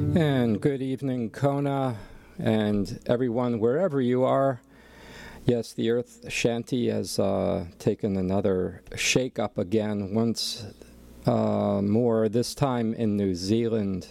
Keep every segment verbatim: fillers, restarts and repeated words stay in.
And good evening, Kona, and everyone wherever you are. Yes, the Earth Shanti has uh, taken another shake up again, once uh, more, this time in New Zealand.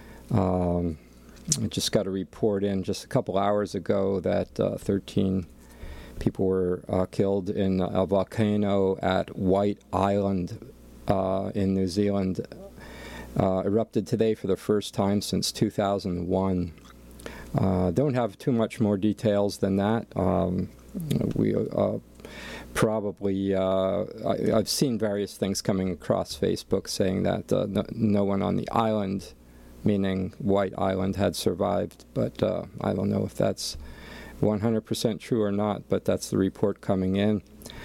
Um, I just got a report in just a couple hours ago that uh, thirteen people were uh, killed in a volcano at White Island uh, in New Zealand. Uh, erupted today for the first time since two thousand one. Uh, don't have too much more details than that. Um, we uh, probably, uh, I, I've seen various things coming across Facebook saying that uh, no, no one on the island, meaning White Island, had survived, but uh, I don't know if that's one hundred percent true or not, but that's the report coming in.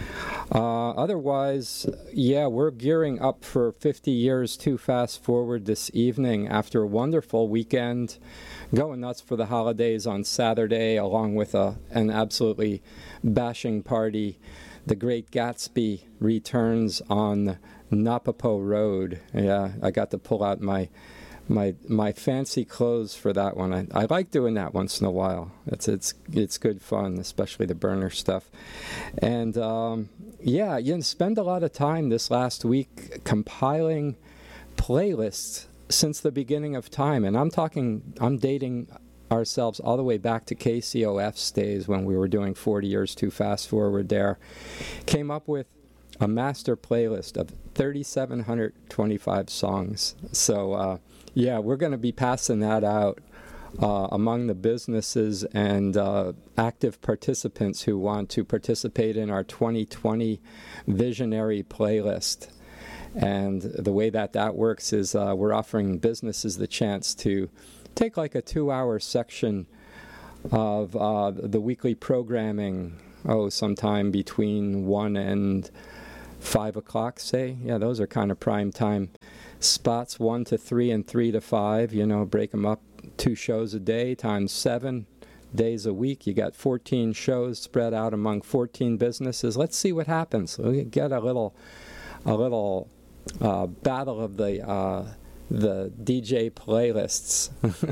Uh, otherwise, yeah, we're gearing up for fifty years Too Fast Forward this evening after a wonderful weekend, going nuts for the holidays on Saturday, along with a, an absolutely bashing party. The Great Gatsby returns on Napapo Road. Yeah, I got to pull out my my my fancy clothes for that one. I, I like doing that once in a while. It's it's it's good fun, especially the burner stuff. And um, yeah, you know, spend a lot of time this last week compiling playlists since the beginning of time. And I'm talking, I'm dating ourselves all the way back to K C O F's days when we were doing forty years Too Fast Forward there. Came up with a master playlist of three thousand seven hundred twenty-five songs. So uh, yeah, we're going to be passing that out uh, among the businesses and uh, active participants who want to participate in our twenty twenty Visionary playlist. And the way that that works is uh, we're offering businesses the chance to take like a two-hour section of uh, the weekly programming, oh, sometime between one and five o'clock, say. Yeah, those are kind of prime time spots, one to three and three to five. You know, break them up, two shows a day times seven days a week. You got fourteen shows spread out among fourteen businesses. Let's see what happens. We get a little, a little uh, battle of the uh, the D J playlists.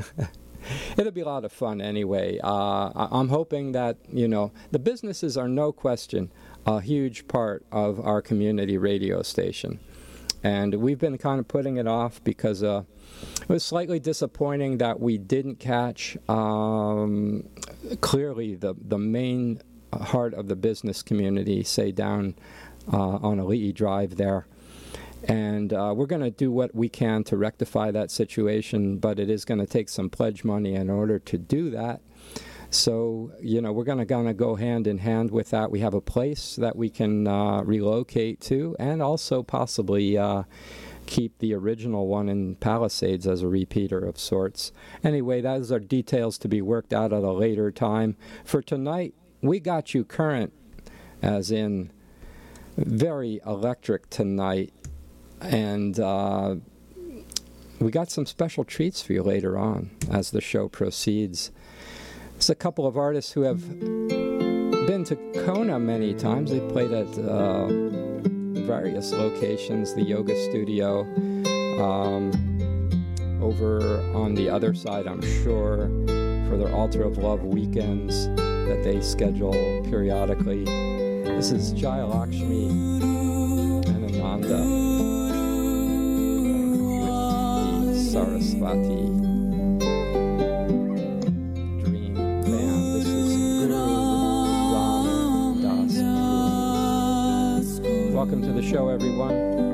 It'll be a lot of fun anyway. Uh, I'm hoping that, you know, the businesses are no question a huge part of our community radio station. And we've been kind of putting it off because uh, it was slightly disappointing that we didn't catch um, clearly the, the main heart of the business community, say down uh, on Ali'i Drive there. And uh, we're going to do what we can to rectify that situation, but it is going to take some pledge money in order to do that. So, you know, we're going to gonna go hand in hand with that. We have a place that we can uh, relocate to, and also possibly uh, keep the original one in Palisades as a repeater of sorts. Anyway, those are details to be worked out at a later time. For tonight, we got you current, as in very electric tonight. And uh, we got some special treats for you later on as the show proceeds. There's a couple of artists who have been to Kona many times. They played at uh, various locations, the yoga studio, um, over on the other side, I'm sure, for their Altar of Love weekends that they schedule periodically. This is Jaya Lakshmi and Ananda with the Saraswati Welcome to the show, everyone.